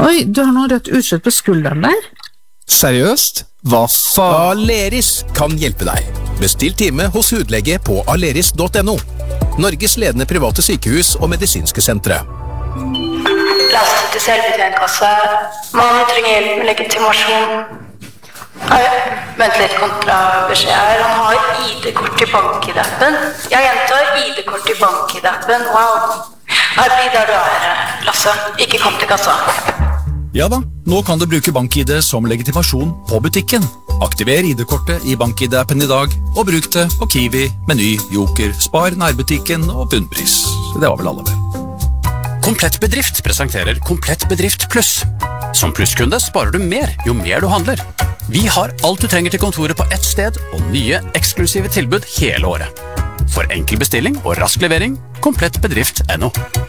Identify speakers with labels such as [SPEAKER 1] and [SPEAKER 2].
[SPEAKER 1] Oi, du har noe rødt utslett på skulderen der.
[SPEAKER 2] Seriøst? Hva faen?
[SPEAKER 3] Aleris kan hjelpe deg. Bestill time hos hudlege på aleris.no. Norges ledende private sykehus og medisinske sentre.
[SPEAKER 4] Lastet til selvbetjentkasse. Mannen trenger hjelp med legitimasjon. Vent litt, kontrabeskjed her. Han har ID-kort i BankID-appen. Jeg gjentar ID-kort i BankID-appen. Wow. Bli der du er, Lasse. Ikke kom til kassa.
[SPEAKER 5] Ja da, nå kan du bruke BankID som legitimasjon på butikken. Aktiver ID-kortet i BankID-appen i dag, og bruk det på Kiwi, Meny, Joker, Spar, nærbutikken og bunnpris. Det var vel alle med.
[SPEAKER 6] Komplett Bedrift presenterer Komplett Bedrift Pluss. Som plusskunde sparer du mer jo mer du handler. Vi har alt du trenger til kontoret på ett sted, og nye eksklusive tilbud hele året. For enkel bestilling og rask levering, komplettbedrift.no.